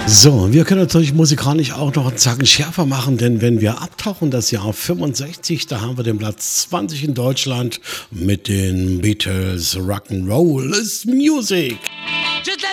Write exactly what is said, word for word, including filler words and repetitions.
So, wir können natürlich musikalisch auch noch einen Zacken schärfer machen, denn wenn wir abtauchen, das Jahr fünfundsechzig, da haben wir den Platz zwanzig in Deutschland mit den Beatles Rock'n'Roll is Music.